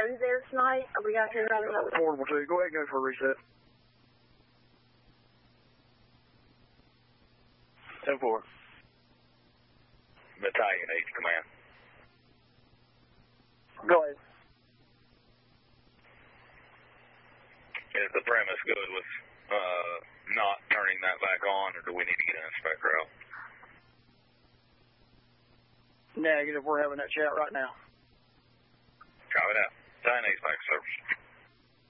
guns there tonight? Are we going to turn around another? Portable 2, go ahead and go for a reset. 10-4. Battalion 8 command. Go ahead. Is the premise good with not turning that back on, or do we need to get an inspector out? Negative, we're having that chat right now. Copy that. Battalion 8 back service.